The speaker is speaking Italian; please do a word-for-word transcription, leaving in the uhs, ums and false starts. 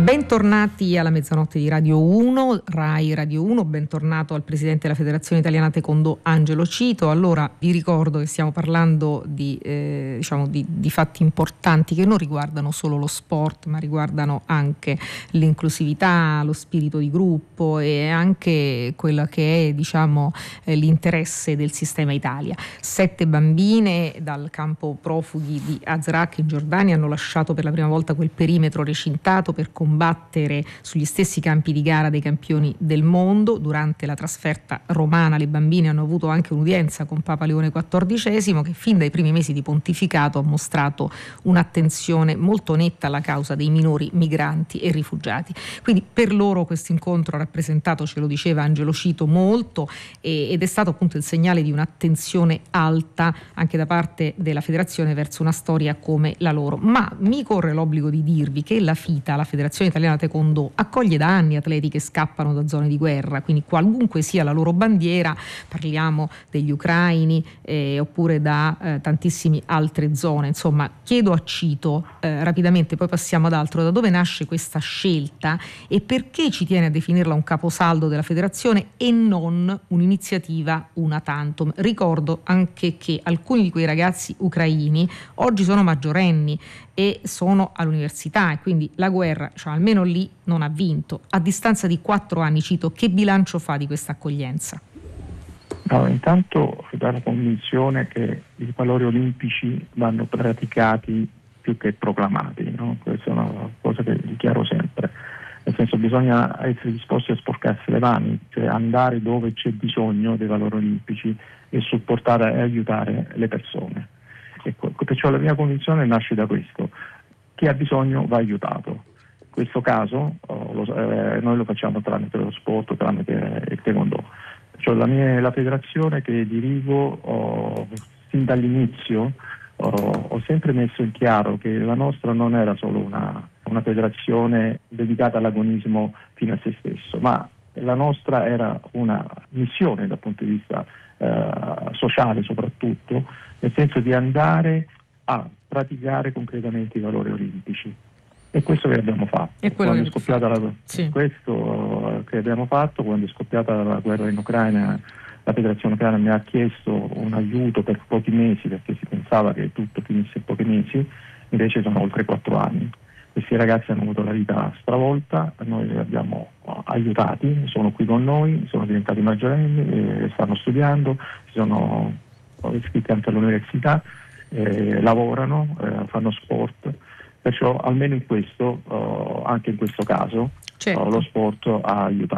Bentornati alla mezzanotte di Radio uno, Rai Radio uno, bentornato al Presidente della Federazione Italiana Taekwondo Angelo Cito. Allora vi ricordo che stiamo parlando di, eh, diciamo di, di fatti importanti che non riguardano solo lo sport, ma riguardano anche l'inclusività, lo spirito di gruppo e anche quello che è, diciamo, eh, l'interesse del sistema Italia. Sette bambine dal campo profughi di Azraq in Giordania hanno lasciato per la prima volta quel perimetro recintato per combattere sugli stessi campi di gara dei campioni del mondo. Durante la trasferta romana le bambine hanno avuto anche un'udienza con Papa Leone quattordicesimo, che fin dai primi mesi di pontificato ha mostrato un'attenzione molto netta alla causa dei minori migranti e rifugiati. Quindi per loro questo incontro ha rappresentato, ce lo diceva Angelo Cito, molto e, ed è stato appunto il segnale di un'attenzione alta anche da parte della federazione verso una storia come la loro. Ma mi corre l'obbligo di dirvi che la FITA, la Federazione Italiana Taekwondo, accoglie da anni atleti che scappano da zone di guerra, quindi qualunque sia la loro bandiera, parliamo degli ucraini eh, oppure da eh, tantissime altre zone. Insomma, chiedo a Cito eh, rapidamente, poi passiamo ad altro, da dove nasce questa scelta e perché ci tiene a definirla un caposaldo della federazione e non un'iniziativa una tantum. Ricordo anche che alcuni di quei ragazzi ucraini oggi sono maggiorenni e sono all'università e quindi la guerra, cioè almeno lì, non ha vinto. A distanza di quattro anni, Cito, che bilancio fa di questa accoglienza? No, intanto dalla convinzione che i valori olimpici vanno praticati più che proclamati, no? Questa è una cosa che dichiaro sempre. Nel senso, bisogna essere disposti a sporcarsi le mani, cioè andare dove c'è bisogno dei valori olimpici e supportare e aiutare le persone. Ecco, perciò la mia convinzione nasce da questo: chi ha bisogno va aiutato. In questo caso oh, lo, eh, noi lo facciamo tramite lo sport, tramite il taekwondo. Cioè la, mia, la federazione che dirigo oh, sin dall'inizio oh, ho sempre messo in chiaro che la nostra non era solo una, una federazione dedicata all'agonismo fino a se stesso, ma la nostra era una missione dal punto di vista eh, sociale soprattutto, nel senso di andare a praticare concretamente i valori olimpici. E questo che abbiamo fatto. E quando che è scoppiata la, sì. Questo che abbiamo fatto, quando è scoppiata la guerra in Ucraina, la federazione ucraina mi ha chiesto un aiuto per pochi mesi, perché si pensava che tutto finisse in pochi mesi, invece sono oltre quattro anni. Questi ragazzi hanno avuto la vita stravolta, noi li abbiamo aiutati, sono qui con noi, sono diventati maggiorenni, eh, stanno studiando, si sono iscritti anche all'università, eh, lavorano, eh, fanno sport, perciò almeno in questo, uh, anche in questo caso, certo. uh, lo sport ha aiutato.